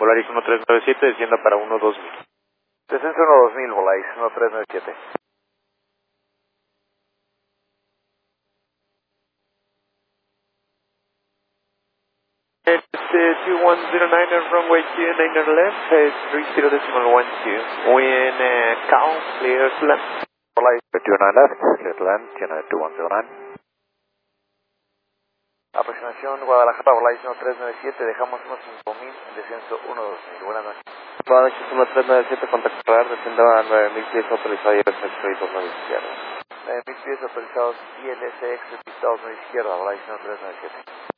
Volaris 1397, descienda para 12000. Descenso 12000, Volaris 1397. It's 2109 and runway 29 left, 30.12. Wind calm, clear to land. Volaris 29 left, clear to land, 2109. Aproximación Guadalajara, Volaris 1397, dejamos unos 5000, en descenso 12000. Buenas noches. Volaris 1397, contacto radar, descienda a 9000 pies autorizado y ILSX 29 izquierda. 9000 pies autorizados, ILSX 29 izquierda, Volaris 1397.